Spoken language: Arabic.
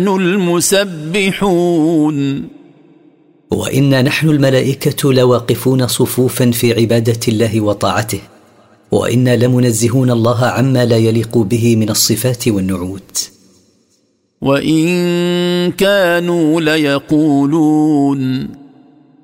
المسبحون وإنا نحن الملائكة لواقفون صفوفا في عبادة الله وطاعته، وإنا لمنزهون الله عما لا يليق به من الصفات والنعوت. وإن كانوا ليقولون